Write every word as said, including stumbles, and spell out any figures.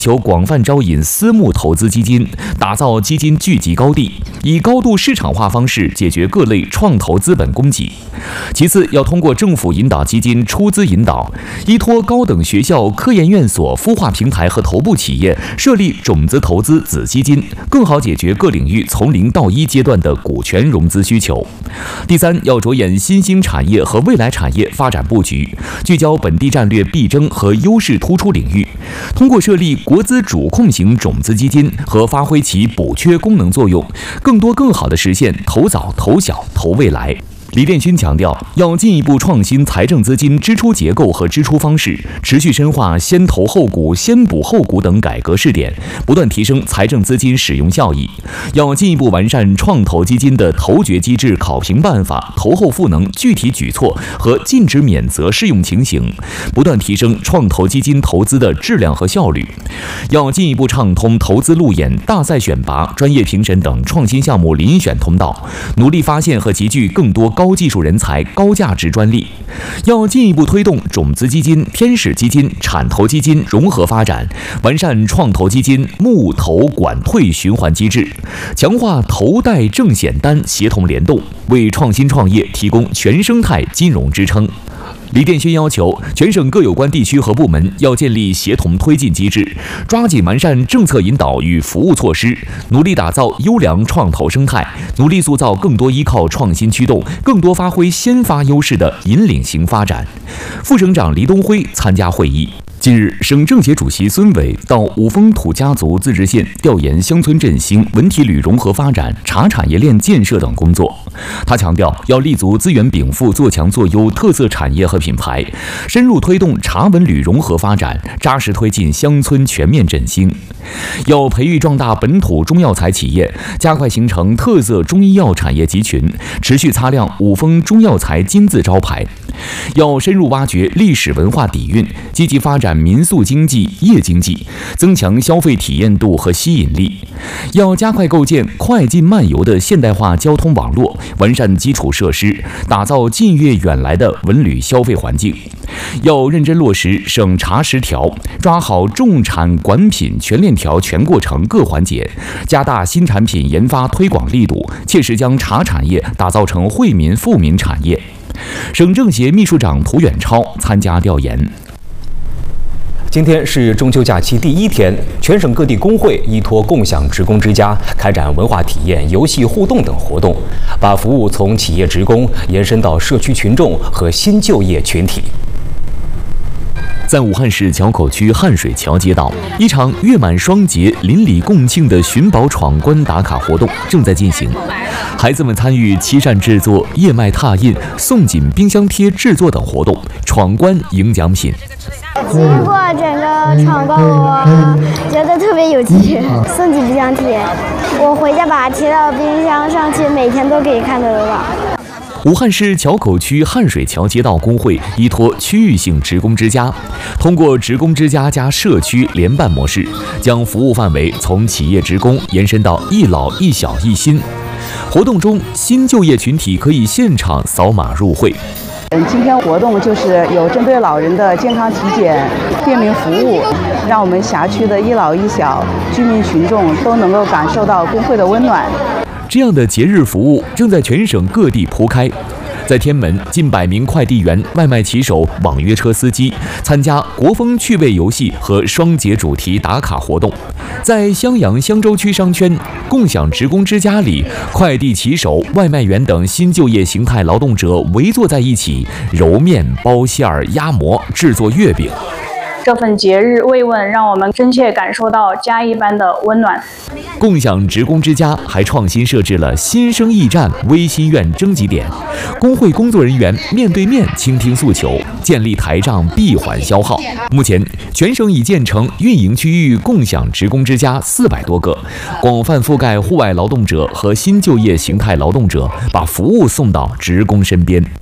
求广泛招引私募投资基金，打造基金聚集高地，以高度市场化方式解决各类创投资本供给。其次，要通过政府引导基金出资引导，依托高等学校、科研院所孵化平台和头部企业设立种子投资子基金，更好解决各领域从零到一阶段的股权融资需求。第三，要着眼新兴产业和未来产业发展布局，聚焦本地战略必争和优势突出领域，通过设立国资主控型种子基金和发挥其补缺功能作用，更多更好地实现投早、投小、投未来。李殿勋强调，要进一步创新财政资金支出结构和支出方式，持续深化先投后股、先补后股等改革试点，不断提升财政资金使用效益。要进一步完善创投基金的投决机制考评办法、投后赋能具体举措和禁止免责适用情形，不断提升创投基金投资的质量和效率。要进一步畅通投资路演、大赛选拔、专业评审等创新项目遴选通道，努力发现和集聚更多高技术人才、高价值专利。要进一步推动种子基金、天使基金、产投基金融合发展，完善创投基金募投管退循环机制，强化投贷正险单协同联动，为创新创业提供全生态金融支撑。李殿勋要求全省各有关地区和部门要建立协同推进机制，抓紧完善政策引导与服务措施，努力打造优良创投生态，努力塑造更多依靠创新驱动、更多发挥先发优势的引领型发展。副省长黎东辉参加会议。近日，省政协主席孙伟到五峰土家族自治县调研乡村振兴、文体旅融合发展、茶产业链建设等工作。他强调，要立足资源禀赋、做强做优特色产业和品牌，深入推动茶文旅融合发展，扎实推进乡村全面振兴。要培育壮大本土中药材企业，加快形成特色中医药产业集群，持续擦亮五峰中药材金字招牌。要深入挖掘历史文化底蕴，积极发展民宿经济、夜经济，增强消费体验度和吸引力。要加快构建快进慢游的现代化交通网络，完善基础设施，打造近悦远来的文旅消费环境。要认真落实省茶十条，抓好种产管品全链条全过程各环节，加大新产品研发推广力度，切实将茶产业打造成惠民富民产业。省政协秘书长涂远超参加调研。 今天是中秋假期第一天，全省各地工会依托共享职工之家，开展文化体验、游戏互动等活动，把服务从企业职工延伸到社区群众和新就业群体。 在武汉市硚口区汉水桥街道，一场月满双节、邻里共庆的寻宝闯关打卡活动正在进行。孩子们参与漆扇制作、叶脉拓印、送锦冰箱贴制作等活动，闯关赢奖品。 经过整个闯关，我觉得特别有趣。送锦冰箱贴，我回家把它贴到冰箱上去，每天都可以看得到。 武汉市硚口区汉水桥街道工会依托区域性职工之家，通过职工之家加社区联办模式，将服务范围从企业职工延伸到一老一小一新。活动中，新就业群体可以现场扫码入会。 嗯，今天活动就是有针对老人的健康体检、便民服务，让我们辖区的一老一小居民群众都能够感受到工会的温暖。 这样的节日服务正在全省各地铺开。在天门，近百名快递员、外卖骑手、网约车司机参加国风趣味游戏和双节主题打卡活动。在襄阳襄州区商圈共享职工之家里，快递骑手、外卖员等新就业形态劳动者围坐在一起，揉面、包馅儿、压馍、制作月饼。 这份节日慰问让我们真切感受到家一般的温暖。 共享职工之家还创新设置了新生驿站、微心愿征集点，工会工作人员面对面倾听诉求，建立台账闭环消耗。目前，全省已建成运营区域共享职工之家四百多个，广泛覆盖户外劳动者和新就业形态劳动者，把服务送到职工身边。